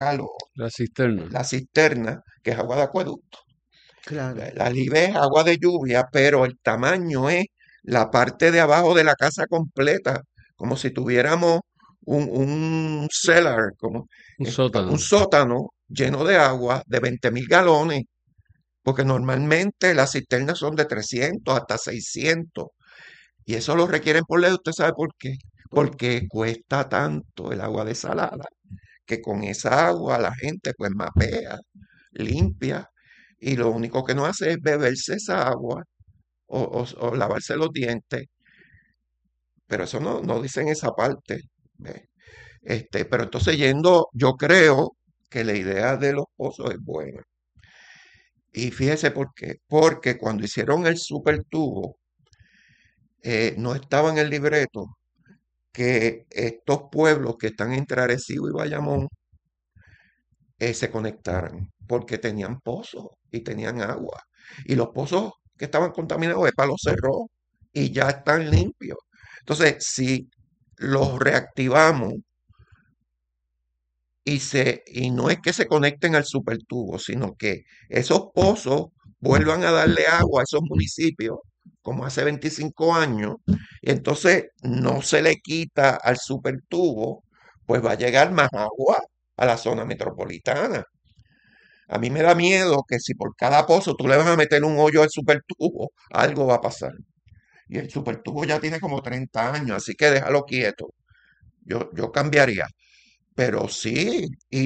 La cisterna. la cisterna, que es agua de acueducto. Claro. La Live es agua de lluvia, pero el tamaño es la parte de abajo de la casa completa, como si tuviéramos un cellar, como Un un sótano. sótano lleno de agua de 20.000 galones, porque normalmente las cisternas son de 300 hasta 600, y eso lo requieren por ley. ¿Usted sabe por qué? Por- Porque cuesta tanto el agua desalada, que con esa agua la gente pues mapea, limpia, y lo único que no hace es beberse esa agua o lavarse los dientes, pero eso no dicen esa parte. ¿Ve? Pero entonces yo creo que la idea de los pozos es buena. Y fíjese por qué. Porque cuando hicieron el super tubo, no estaba en el libreto que estos pueblos que están entre Arecibo y Bayamón se conectaran, porque tenían pozos y tenían agua. Y los pozos que estaban contaminados, EPA los cerró y ya están limpios. Entonces, si los reactivamos y no es que se conecten al supertubo, sino que esos pozos vuelvan a darle agua a esos municipios, como hace 25 años, y entonces no se le quita al supertubo, pues va a llegar más agua a la zona metropolitana. A mí me da miedo que si por cada pozo tú le vas a meter un hoyo al supertubo, algo va a pasar. Y el supertubo ya tiene como 30 años, así que déjalo quieto. Yo cambiaría. Pero sí,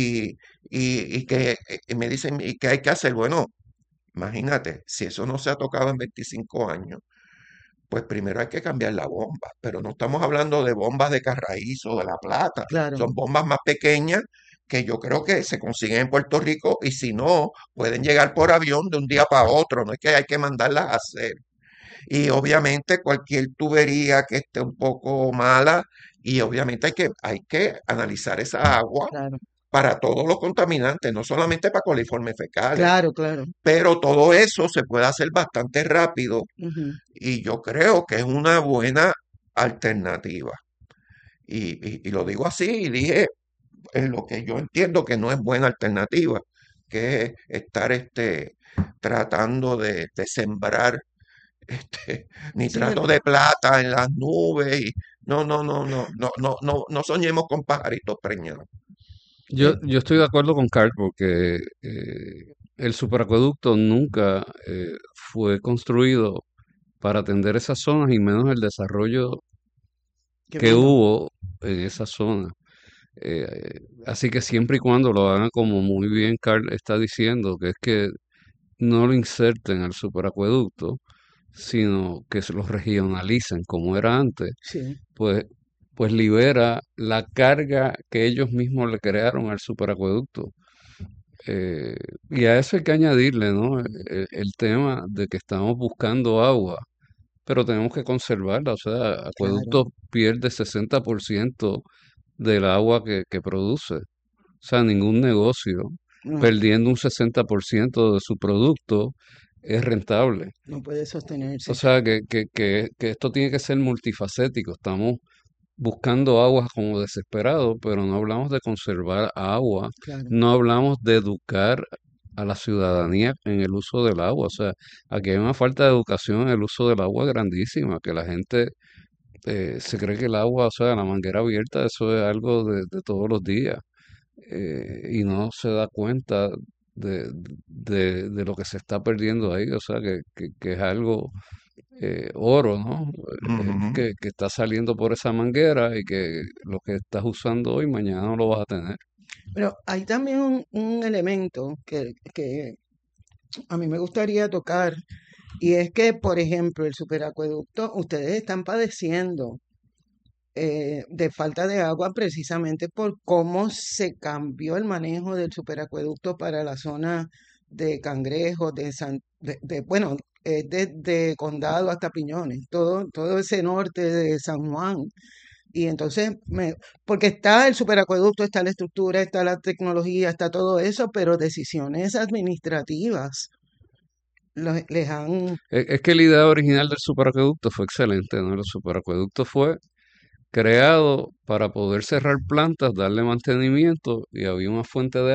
y me dicen, ¿y qué hay que hacer? Bueno, imagínate, si eso no se ha tocado en 25 años, pues primero hay que cambiar la bomba. Pero no estamos hablando de bombas de Carraízo o de La Plata, claro. son bombas más pequeñas que yo creo que se consiguen en Puerto Rico y si no, pueden llegar por avión de un día para otro, no es que hay que mandarlas a hacer. Y obviamente cualquier tubería que esté un poco mala, y obviamente hay que analizar esa agua Claro, para todos los contaminantes, no solamente para coliformes fecales, claro, claro. pero todo eso se puede hacer bastante rápido Ujú. y yo creo que es una buena alternativa. Y lo digo así, y dije en lo que yo entiendo que no es buena alternativa, que es estar tratando de sembrar Sí, bueno, nitrato de plata en las nubes. No soñemos con pajaritos preñados. Yo, eh, yo estoy de acuerdo con Carl porque el superacueducto nunca fue construido para atender esas zonas y menos el desarrollo que que vino. hubo en esa zona. Así que siempre y cuando lo hagan como muy bien Carl está diciendo, que es que no lo inserten al superacueducto, sino que se los regionalicen como era antes, Sí, pues, pues libera la carga que ellos mismos le crearon al superacueducto. Eh, y a eso hay que añadirle, ¿no? El tema de que estamos buscando agua, pero tenemos que conservarla. O sea, claro. Acueducto pierde 60% del agua que produce. O sea, ningún negocio No, perdiendo un 60% de su producto es rentable. no puede O sostenerse. sea, que esto tiene que ser multifacético. Estamos buscando aguas como desesperados, pero no hablamos de conservar agua, Claro. no hablamos de educar a la ciudadanía en el uso del agua. O sea, aquí hay una falta de educación en el uso del agua grandísima, que la gente se cree que el agua, o sea, la manguera abierta, eso es algo de todos los días, y no se da cuenta de lo que se está perdiendo ahí, o sea, que es algo oro, ¿no? Ujú. Que está saliendo por esa manguera y que lo que estás usando hoy, mañana no lo vas a tener. Pero hay también un elemento que a mí me gustaría tocar, y es que, por ejemplo, el superacueducto, ustedes están padeciendo de falta de agua precisamente por cómo se cambió el manejo del superacueducto para la zona de Cangrejo, bueno, de Condado hasta Piñones, todo ese norte de San Juan. Y entonces, porque está el superacueducto, está la estructura, está la tecnología, está todo eso, pero decisiones administrativas les han... Es que la idea original del superacueducto fue excelente, ¿no? El superacueducto fue creado para poder cerrar plantas, darle mantenimiento y había una fuente de